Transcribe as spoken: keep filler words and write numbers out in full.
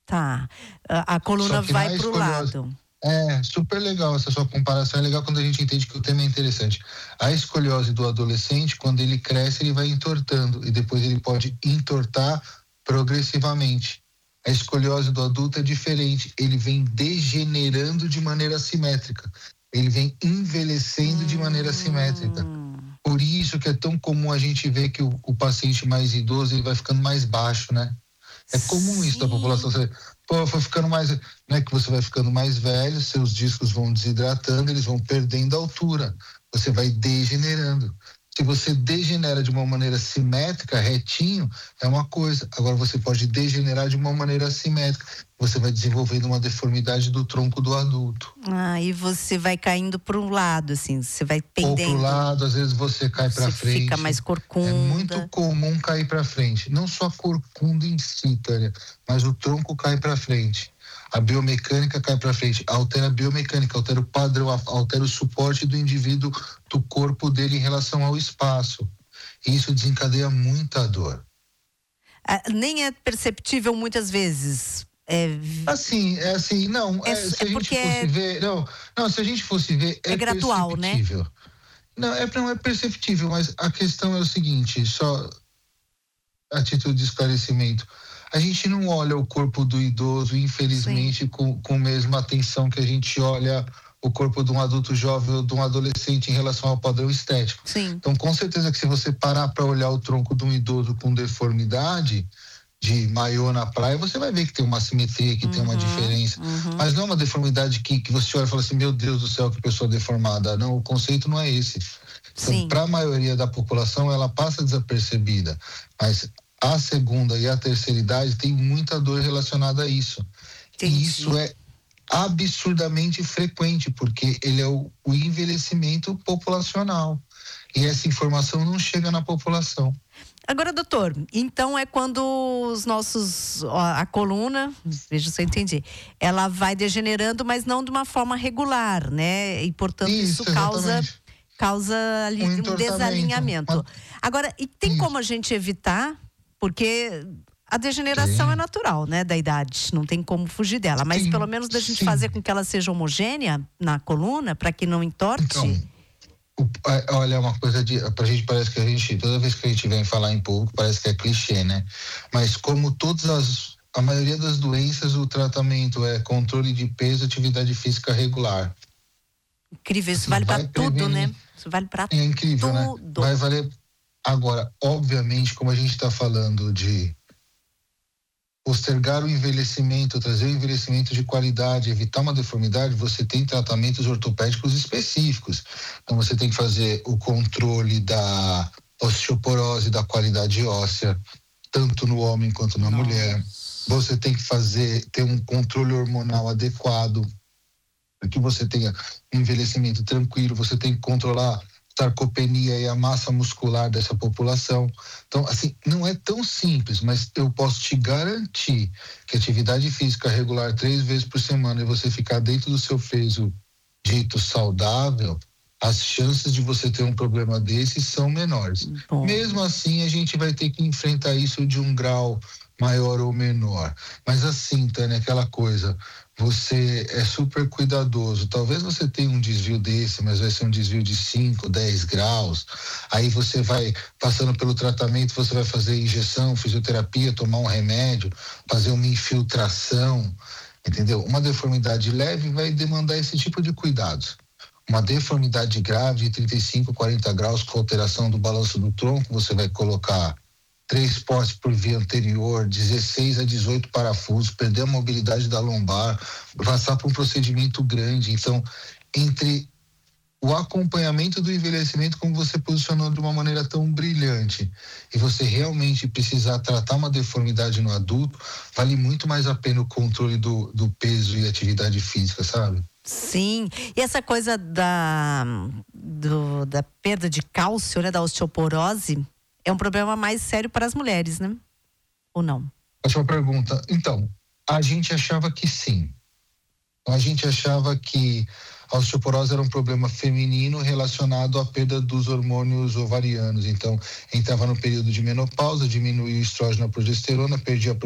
Tá. A, a coluna vai pro lado. É, super legal essa sua comparação. É legal quando a gente entende que o tema é interessante. A escoliose do adolescente, quando ele cresce, ele vai entortando e depois ele pode entortar progressivamente. A escoliose do adulto é diferente. Ele vem degenerando de maneira assimétrica. Ele vem envelhecendo hum. de maneira assimétrica. Por isso que é tão comum a gente ver que o, o paciente mais idoso ele vai ficando mais baixo, né? É comum isso da população. Você, pô, foi ficando mais... Não é que você vai ficando mais velho, seus discos vão desidratando, eles vão perdendo altura. Você vai degenerando. Se você degenera de uma maneira simétrica, retinho, é uma coisa. Agora você pode degenerar de uma maneira assimétrica. Você vai desenvolvendo uma deformidade do tronco do adulto. Ah, e você vai caindo para um lado, assim, você vai pendendo. Ou pro lado, às vezes você cai para frente. Fica mais corcunda. É muito comum cair para frente. Não só a corcunda em si, Tânia, mas o tronco cai para frente. A biomecânica cai para frente, altera a biomecânica, altera o padrão, altera o suporte do indivíduo, do corpo dele em relação ao espaço. E isso desencadeia muita dor. Ah, nem é perceptível muitas vezes. É... Assim, é assim, não. É, é, se a gente fosse é... ver, não, não, se a gente fosse ver, é, é gradual, perceptível. Né? Não, é, não é perceptível, mas a questão é o seguinte, só a título de esclarecimento. A gente não olha o corpo do idoso, infelizmente, com, com a mesma atenção que a gente olha o corpo de um adulto jovem ou de um adolescente em relação ao padrão estético. Sim. Então, com certeza que se você parar para olhar o tronco de um idoso com deformidade, de maiô na praia, você vai ver que tem uma assimetria, que uhum, tem uma diferença. Uhum. Mas não é uma deformidade que, que você olha e fala assim, meu Deus do céu, que pessoa deformada. Não, o conceito não é esse. Então, para a maioria da população, ela passa desapercebida. Mas a segunda e a terceira idade tem muita dor relacionada a isso. Entendi. E isso é absurdamente frequente, porque ele é o, o envelhecimento populacional. E essa informação não chega na população. Agora, doutor, então é quando os nossos, ó, a coluna, veja se eu entendi, ela vai degenerando, mas não de uma forma regular, né? E, portanto, isso, isso causa, causa ali um, um desalinhamento. Uma... Agora, e tem isso. como a gente evitar? Porque a degeneração Sim. é natural, né, da idade, não tem como fugir dela, mas Sim. pelo menos da gente Sim. fazer com que ela seja homogênea na coluna, para que não entorte. Então, o, olha, uma coisa de, pra gente parece que a gente, toda vez que a gente vem falar em público, parece que é clichê, né? Mas como todas as, a maioria das doenças, o tratamento é controle de peso, atividade física regular. Incrível, isso assim, vale para tudo, né? Isso vale para tudo. É incrível, né? Vai valer. Agora, obviamente, como a gente está falando de postergar o envelhecimento, trazer o envelhecimento de qualidade, evitar uma deformidade, você tem tratamentos ortopédicos específicos. Então, você tem que fazer o controle da osteoporose, da qualidade óssea, tanto no homem quanto na Nossa. mulher. Você tem que fazer, ter um controle hormonal adequado, para que você tenha um envelhecimento tranquilo. Você tem que controlar sarcopenia e a massa muscular dessa população. Então, assim, não é tão simples, mas eu posso te garantir que atividade física regular três vezes por semana e você ficar dentro do seu peso dito saudável, as chances de você ter um problema desse são menores. Bom. Mesmo assim, a gente vai ter que enfrentar isso de um grau maior ou menor. Mas assim, Tânia, aquela coisa, você é super cuidadoso. Talvez você tenha um desvio desse, mas vai ser um desvio de cinco, dez graus. Aí você vai passando pelo tratamento, você vai fazer injeção, fisioterapia, tomar um remédio, fazer uma infiltração, entendeu? Uma deformidade leve vai demandar esse tipo de cuidados. Uma deformidade grave de trinta e cinco, quarenta graus com alteração do balanço do tronco, você vai colocar três postes por via anterior, dezesseis a dezoito parafusos, perder a mobilidade da lombar, passar por um procedimento grande. Então, entre o acompanhamento do envelhecimento, como você posicionou de uma maneira tão brilhante, e você realmente precisar tratar uma deformidade no adulto, vale muito mais a pena o controle do, do peso e atividade física, sabe? Sim, e essa coisa da, do, da perda de cálcio, né, da osteoporose, é um problema mais sério para as mulheres, né? Ou não? Ótima pergunta. Então, a gente achava que sim. A gente achava que a osteoporose era um problema feminino relacionado à perda dos hormônios ovarianos. Então, entrava no período de menopausa, diminuía o estrógeno e a progesterona, perdia a